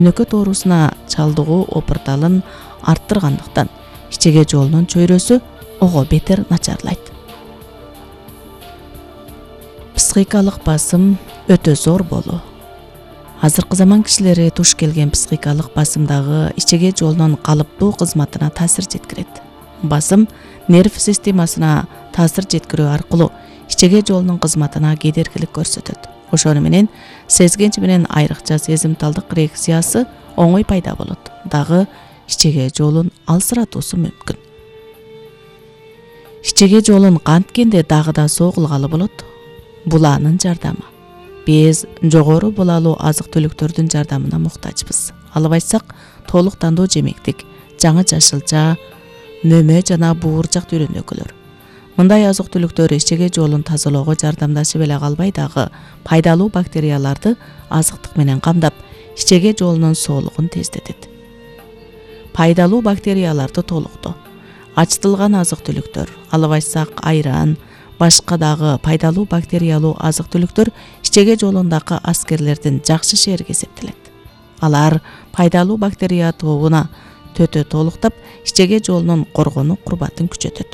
Нөкө тоорусуна чалдыгуу опурталын арттыргандыктан ичеге жолунун чөйрөсү ого бетер начарлайт. Психикалык басым өтө зор болуу. Азыркы заман кишилери туш келген психикалык басымдагы ичеге жолунун калыптуу кызматына таасир жеткирет. Басым нерв системасына таасир жеткирүү аркылуу ичеге жолунун кызматына кедергилик көрсөтөт. Ошону менен сезгенчи менен айрыкча сезимталдык реакциясы оңой пайда болот. Дагы ичеге жолун алсыратуусу мүмкүн. Ичеге жолун канткенде дагы да согулгалы болот. Бул анын жардамы. Биз жогору булалуу азык-түлүктөрдүн жардамына муктажбыз. Албайсак толуктандуу жемектик, жаңы жашылча, мөмө жана бууржак дүрөнөкөлөр. Мындай азык-түлүктөр ичеге жолун тазалоого жардамдашып эле калбай дагы пайдалуу бактерияларды азыктык менен камдап, ичеге жолунун соолугун тездетет. Пайдалуу бактерияларды толуктоо. Ачтылган азык-түлүктөр, албайсак айран, башка дагы пайдалуу бактериялуу азык-түлүктөр ичеге жолундагы аскерлердин жакшы шериги эсептелет. Алар пайдалуу бактерия тобуна төтө толуктап, ичеге жолунун коргонуу курбатын күчөтөт.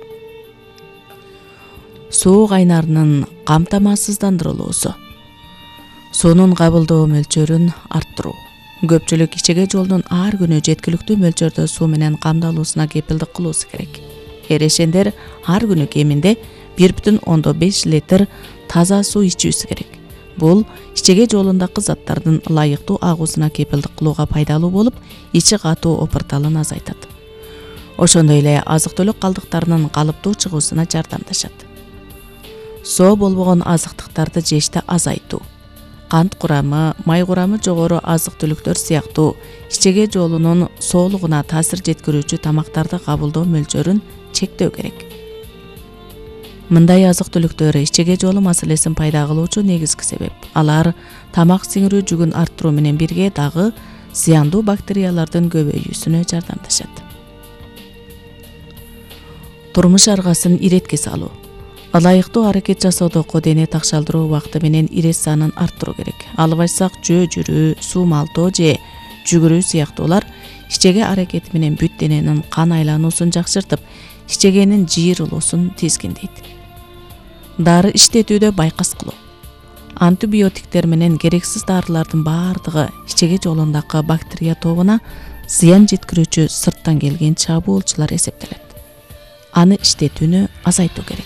Суу кайнарынын камтамасыздандырылуусу. Суунун кабылдоо мөлчөрүн арттыруу. Көпчүлүк ичеге жолунун ар күнү жеткиликтүү мөлчөрдө суу менен камдалуусуна кепилдик кылуусу керек. Эрешендер ар күнү кеминде 1,5 литр таза суу ичүүсү керек. Бул ичеге жолундагы заттардын ылайыктуу агуусуна кепилдик кылууга пайдалуу болуп, ичи катуу опурталын азайтат. Ошондой эле азык-түлүк калдыктарынын калыптуу чыгуусуна жардамдашат. Соо болбогон азыктыктарды жешти азайтуу. Кант курамы, май курамы жогору азык-түлүктөр сыяктуу ичеге жолунун соолугуна таасир жеткирүүчү тамактарды кабылдоо мөлчөрүн чектөө керек. Мындай азык-түлүктөр ичеге жолу маселесин пайда кылуучу негизги себеп. Алар тамак сиңирүү жүгүн арттыруу менен бирге дагы зыяндуу бактериялардын көбөйүүсүнө жардамдашат. Турмуш аргасын иретке салуу. Ылайыктуу аракет жасоодогу дене такшалдыруу убакыты менен ирет санын арттыруу керек. Албайсак жөө жүрүү, суу малтоо же жүгүрүү сыяктуулар ичеге аракети менен бүт дененин кан айлануусун жакшыртып, ичегенин жыйырылуусун тизгиндейт. Дары иштетүүдө байкас кылуу. Антибиотиктер менен керексиз дарылардын баардыгы ичеге жолундагы бактерия тобуна зыян жеткирүүчү сырттан келген чабуулчулар эсептелет. Аны иштетүүнү азайтуу керек.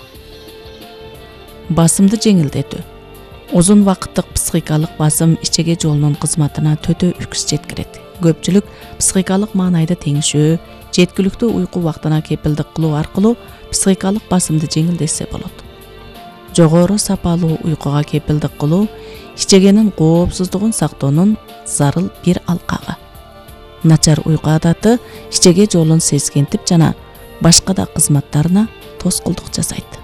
Басымды жеңилдетүү. Узун вакыттык психикалык басым ичеге жолунун кызматына төтө үкс жеткирет. Көпчүлүк психикалык маанайды теңшөө, жеткиликтүү уйку убактына кепилдик кылуу аркылуу психикалык басымды жеңилдетсе болот. Жогору сапалуу уйкуга кепилдик кылуу ичегенин коопсуздугун сактоонун зарыл бир алкагы. Начар уйку адаты ичеге жолун сезгентип жана башка да кызматтарына тоскоолдук жасайт.